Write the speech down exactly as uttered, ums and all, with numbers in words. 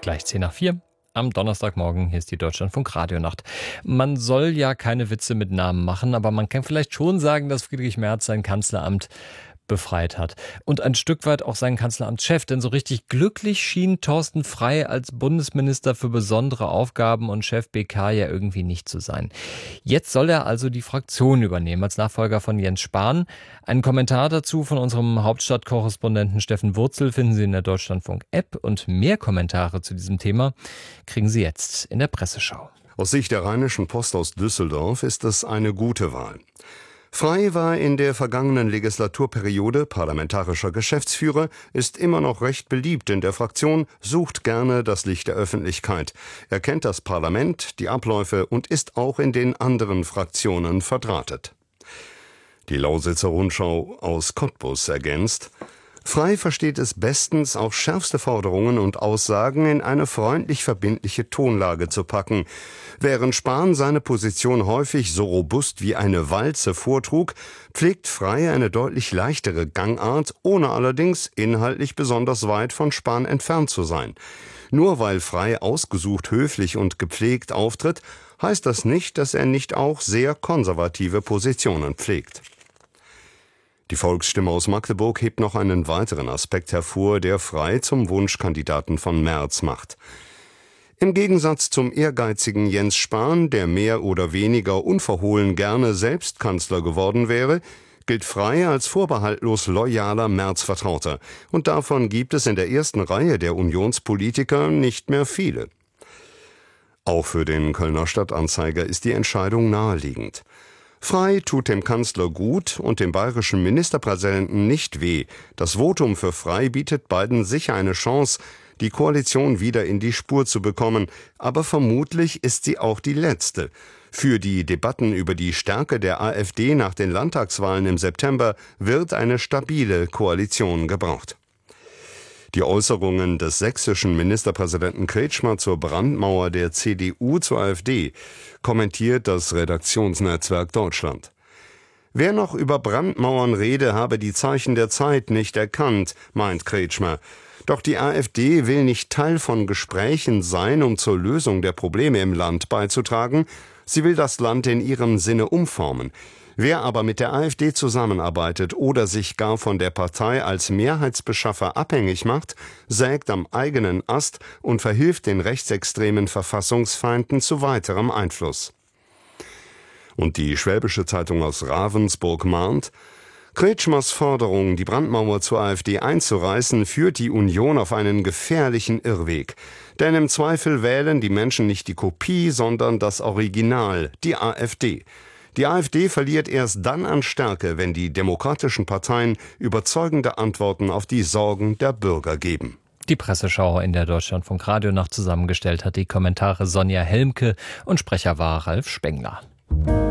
Gleich zehn nach vier. Am Donnerstagmorgen, hier ist die Deutschlandfunk-Radionacht. Man soll ja keine Witze mit Namen machen, aber man kann vielleicht schon sagen, dass Friedrich Merz sein Kanzleramt befreit hat. Und ein Stück weit auch seinen Kanzleramtschef, denn so richtig glücklich schien Thorsten Frey als Bundesminister für besondere Aufgaben und Chef B K ja irgendwie nicht zu sein. Jetzt soll er also die Fraktion übernehmen, als Nachfolger von Jens Spahn. Einen Kommentar dazu von unserem Hauptstadtkorrespondenten Steffen Wurzel finden Sie in der Deutschlandfunk-App und mehr Kommentare zu diesem Thema kriegen Sie jetzt in der Presseschau. Aus Sicht der Rheinischen Post aus Düsseldorf ist es eine gute Wahl. Frey war in der vergangenen Legislaturperiode parlamentarischer Geschäftsführer, ist immer noch recht beliebt in der Fraktion, sucht gerne das Licht der Öffentlichkeit. Er kennt das Parlament, die Abläufe und ist auch in den anderen Fraktionen verdrahtet. Die Lausitzer Rundschau aus Cottbus ergänzt: Frey versteht es bestens, auch schärfste Forderungen und Aussagen in eine freundlich verbindliche Tonlage zu packen. Während Spahn seine Position häufig so robust wie eine Walze vortrug, pflegt Frey eine deutlich leichtere Gangart, ohne allerdings inhaltlich besonders weit von Spahn entfernt zu sein. Nur weil Frey ausgesucht höflich und gepflegt auftritt, heißt das nicht, dass er nicht auch sehr konservative Positionen pflegt. Die Volksstimme aus Magdeburg hebt noch einen weiteren Aspekt hervor, der Frey zum Wunschkandidaten von Merz macht. Im Gegensatz zum ehrgeizigen Jens Spahn, der mehr oder weniger unverhohlen gerne selbst Kanzler geworden wäre, gilt Frey als vorbehaltlos loyaler Merz-Vertrauter. Und davon gibt es in der ersten Reihe der Unionspolitiker nicht mehr viele. Auch für den Kölner Stadtanzeiger ist die Entscheidung naheliegend. Frey tut dem Kanzler gut und dem bayerischen Ministerpräsidenten nicht weh. Das Votum für Frey bietet beiden sicher eine Chance, die Koalition wieder in die Spur zu bekommen. Aber vermutlich ist sie auch die letzte. Für die Debatten über die Stärke der AfD nach den Landtagswahlen im September wird eine stabile Koalition gebraucht. Die Äußerungen des sächsischen Ministerpräsidenten Kretschmer zur Brandmauer der C D U zur AfD kommentiert das Redaktionsnetzwerk Deutschland. Wer noch über Brandmauern rede, habe die Zeichen der Zeit nicht erkannt, meint Kretschmer. Doch die AfD will nicht Teil von Gesprächen sein, um zur Lösung der Probleme im Land beizutragen. Sie will das Land in ihrem Sinne umformen. Wer aber mit der AfD zusammenarbeitet oder sich gar von der Partei als Mehrheitsbeschaffer abhängig macht, sägt am eigenen Ast und verhilft den rechtsextremen Verfassungsfeinden zu weiterem Einfluss. Und die Schwäbische Zeitung aus Ravensburg mahnt: Kretschmers Forderung, die Brandmauer zur AfD einzureißen, führt die Union auf einen gefährlichen Irrweg. Denn im Zweifel wählen die Menschen nicht die Kopie, sondern das Original, die AfD. Die AfD verliert erst dann an Stärke, wenn die demokratischen Parteien überzeugende Antworten auf die Sorgen der Bürger geben. Die Presseschau in der Deutschlandfunk-Radionacht zusammengestellt hat die Kommentare Sonja Helmke und Sprecher war Ralf Spengler.